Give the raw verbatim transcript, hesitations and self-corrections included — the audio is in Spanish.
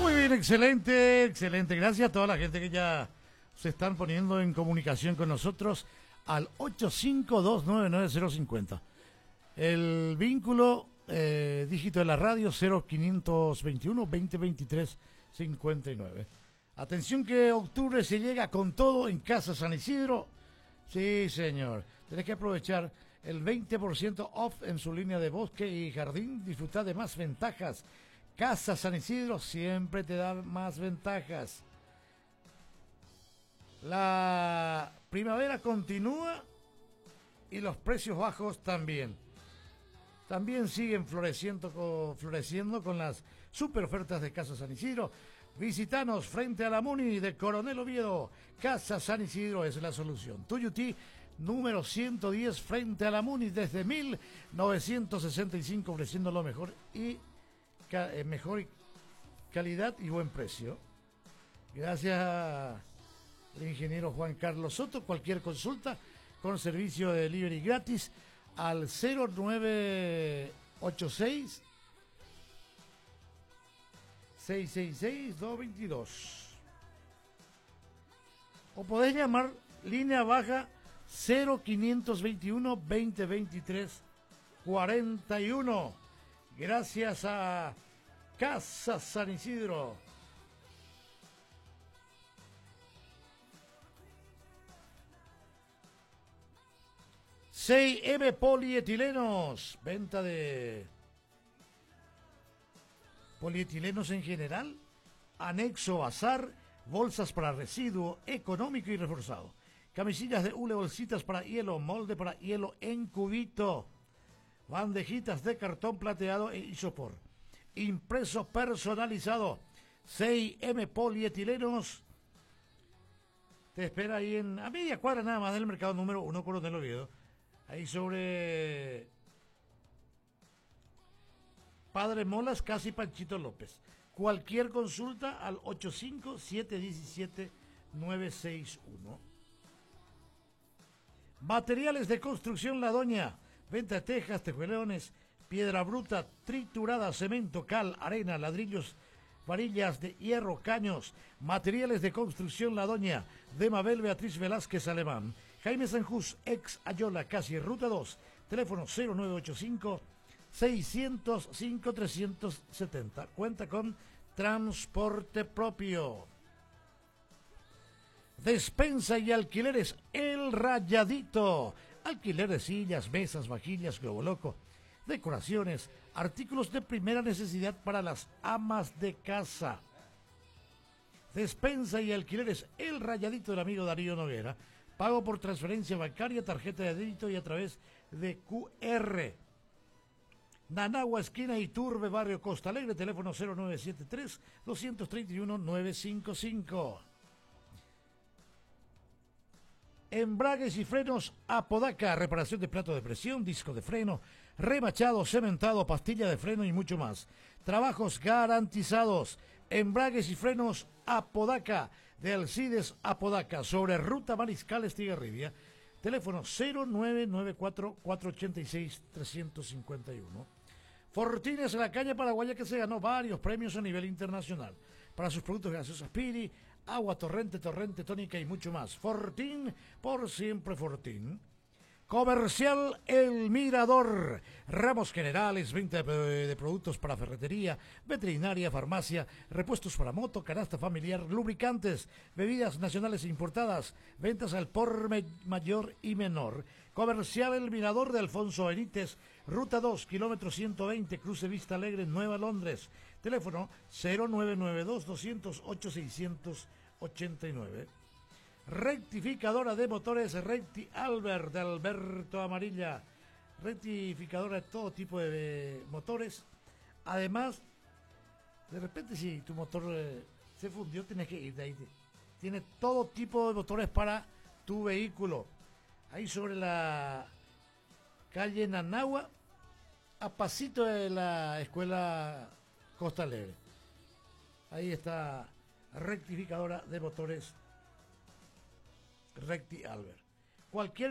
Muy bien, excelente, excelente. Gracias a toda la gente que ya se están poniendo en comunicación con nosotros al ocho cinco dos nueve nueve cero cinco cero. El vínculo eh, dígito de la radio cero quinientos veintiuno veinte veintitrés cincuenta y nueve. Atención que octubre se llega con todo en Casa San Isidro. Sí, señor. Tenés que aprovechar el veinte por ciento off en su línea de bosque y jardín. Disfrutar de más ventajas. Casa San Isidro siempre te da más ventajas. La primavera continúa y los precios bajos también. También siguen floreciendo con, floreciendo con las super ofertas de Casa San Isidro. Visítanos frente a la Muni de Coronel Oviedo. Casa San Isidro es la solución. Tuyutí número ciento diez frente a la Muni desde mil novecientos sesenta y cinco, ofreciendo lo mejor y eh, mejor calidad y buen precio. Gracias al ingeniero Juan Carlos Soto. Cualquier consulta con servicio de delivery gratis al cero nueve ocho seis seis seis seis dos dos dos. O podés llamar línea baja cero quinientos veintiuno veinte veintitrés cuarenta y uno. Gracias a Casa San Isidro. seis eme Polietilenos. Venta de polietilenos en general, anexo bazar, bolsas para residuo económico y reforzado, camisillas de hule, bolsitas para hielo, molde para hielo en cubito, bandejitas de cartón plateado e isopor, impreso personalizado. seis eme Polietilenos te espera ahí en a media cuadra nada más del mercado número uno Coronel Oviedo, ahí sobre Padre Molas, casi Panchito López. Cualquier consulta al ocho cinco siete uno siete nueve seis uno. Materiales de construcción La Doña. Venta de tejas, tejuelones, piedra bruta, triturada, cemento, cal, arena, ladrillos, varillas de hierro, caños. Materiales de construcción La Doña. De Mabel Beatriz Velázquez Alemán. Jaime Sanjús, ex Ayola, casi Ruta dos. Teléfono cero nueve ocho cinco seiscientos cinco trescientos setenta. Cuenta con transporte propio. Despensa y alquileres El Rayadito. Alquiler de sillas, mesas, vajillas, globo loco, decoraciones, artículos de primera necesidad para las amas de casa. Despensa y alquileres El Rayadito del amigo Darío Noguera. Pago por transferencia bancaria, tarjeta de débito y a través de cu erre. Nanagua, esquina Iturbe, barrio Costa Alegre, teléfono cero nueve siete tres dos tres uno nueve cinco cinco. Embragues y frenos Apodaca, reparación de plato de presión, disco de freno, remachado, cementado, pastilla de freno y mucho más. Trabajos garantizados. Embragues y frenos Apodaca, de Alcides Apodaca, sobre Ruta Mariscal Estigarribia. Teléfono cero nueve nueve cuatro cuatro ocho seis tres cinco uno. Fortines, la caña paraguaya que se ganó varios premios a nivel internacional para sus productos gaseosos Piri, agua Torrente, Torrente, tónica y mucho más. Fortín, por siempre Fortín. Comercial El Mirador, ramos generales, venta de, de productos para ferretería, veterinaria, farmacia, repuestos para moto, canasta familiar, lubricantes, bebidas nacionales e importadas, ventas al por me, mayor y menor. Comercial El Mirador de Alfonso Benítez, Ruta dos, kilómetro ciento veinte, cruce Vista Alegre, Nueva Londres. Teléfono cero nueve nueve dos dos cero ocho seis ocho nueve. Rectificadora de motores Recti Albert de Alberto Amarilla. Rectificadora de todo tipo de motores. Además, de repente si tu motor eh, se fundió, tienes que ir de ahí. Tiene todo tipo de motores para tu vehículo. Ahí sobre la calle Nanagua, a pasito de la escuela Costa Alegre. Ahí está rectificadora de motores Recti Albert. Cualquier